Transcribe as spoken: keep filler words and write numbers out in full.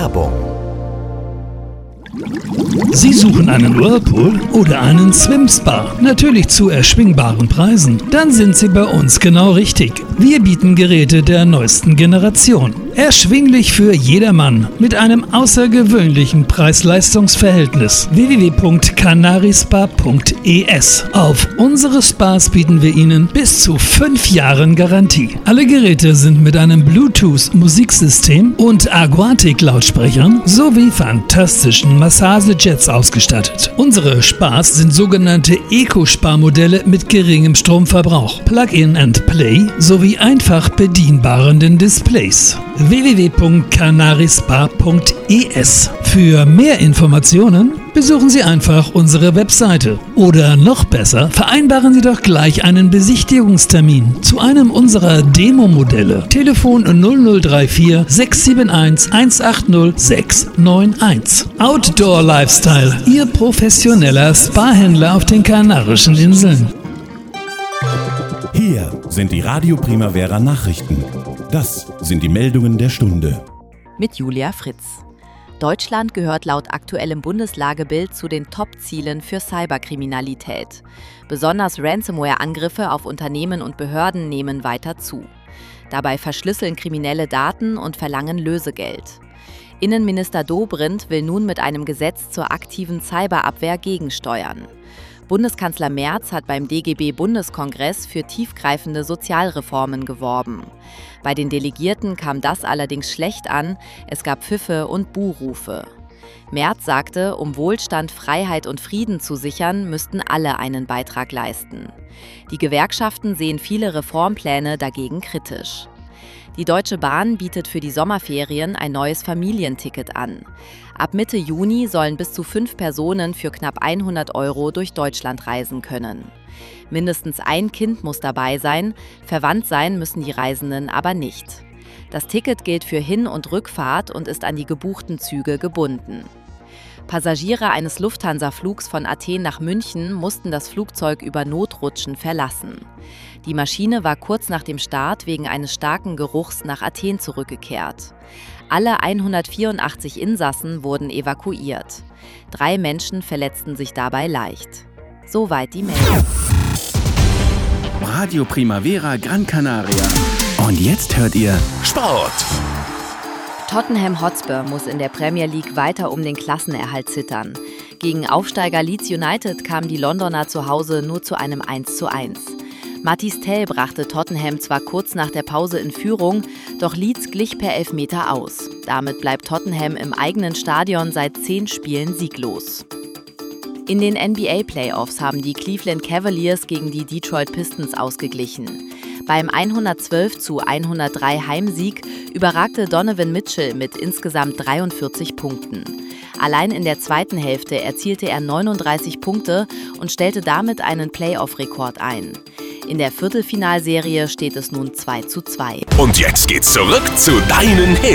Werbung. Sie suchen einen Whirlpool oder einen Swim-Spa? Natürlich zu erschwingbaren Preisen? Dann sind Sie bei uns genau richtig. Wir bieten Geräte der neuesten Generation. Erschwinglich für jedermann mit einem außergewöhnlichen Preis-Leistungs-Verhältnis. w w w punkt canarispa punkt e s. Auf unsere Spas bieten wir Ihnen bis zu fünf Jahren Garantie. Alle Geräte sind mit einem Bluetooth-Musiksystem und Aquatic-Lautsprechern sowie fantastischen Massagejets ausgestattet. Unsere Spas sind sogenannte Eco-Spa-Modelle mit geringem Stromverbrauch, Plug-in and Play sowie einfach bedienbaren Displays. w w w punkt canarispa punkt e s. Für mehr Informationen besuchen Sie einfach unsere Webseite. Oder noch besser, vereinbaren Sie doch gleich einen Besichtigungstermin zu einem unserer Demo-Modelle. Telefon null null drei vier sechs sieben eins eins acht null sechs neun eins. Outdoor Lifestyle, Ihr professioneller Spa-Händler auf den Kanarischen Inseln. Hier sind die Radio Primavera Nachrichten. Das sind die Meldungen der Stunde. Mit Julia Fritz. Deutschland gehört laut aktuellem Bundeslagebild zu den Top-Zielen für Cyberkriminalität. Besonders Ransomware-Angriffe auf Unternehmen und Behörden nehmen weiter zu. Dabei verschlüsseln Kriminelle Daten und verlangen Lösegeld. Innenminister Dobrindt will nun mit einem Gesetz zur aktiven Cyberabwehr gegensteuern. Bundeskanzler Merz hat beim D G B-Bundeskongress für tiefgreifende Sozialreformen geworben. Bei den Delegierten kam das allerdings schlecht an, es gab Pfiffe und Buhrufe. Merz sagte, um Wohlstand, Freiheit und Frieden zu sichern, müssten alle einen Beitrag leisten. Die Gewerkschaften sehen viele Reformpläne dagegen kritisch. Die Deutsche Bahn bietet für die Sommerferien ein neues Familienticket an. Ab Mitte Juni sollen bis zu fünf Personen für knapp hundert Euro durch Deutschland reisen können. Mindestens ein Kind muss dabei sein, verwandt sein müssen die Reisenden aber nicht. Das Ticket gilt für Hin- und Rückfahrt und ist an die gebuchten Züge gebunden. Passagiere eines Lufthansa-Flugs von Athen nach München mussten das Flugzeug über Notrutschen verlassen. Die Maschine war kurz nach dem Start wegen eines starken Geruchs nach Athen zurückgekehrt. Alle hundertvierundachtzig Insassen wurden evakuiert. Drei Menschen verletzten sich dabei leicht. Soweit die Meldung. Radio Primavera Gran Canaria. Und jetzt hört ihr Sport. Tottenham Hotspur muss in der Premier League weiter um den Klassenerhalt zittern. Gegen Aufsteiger Leeds United kamen die Londoner zu Hause nur zu einem eins zu eins. Mathys Tel brachte Tottenham zwar kurz nach der Pause in Führung, doch Leeds glich per Elfmeter aus. Damit bleibt Tottenham im eigenen Stadion seit zehn Spielen sieglos. In den N B A-Playoffs haben die Cleveland Cavaliers gegen die Detroit Pistons ausgeglichen. Beim hundertzwölf zu hundertdrei Heimsieg überragte Donovan Mitchell mit insgesamt dreiundvierzig Punkten. Allein in der zweiten Hälfte erzielte er neununddreißig Punkte und stellte damit einen Playoff-Rekord ein. In der Viertelfinalserie steht es nun zwei zu zwei. Und jetzt geht's zurück zu deinen Hits.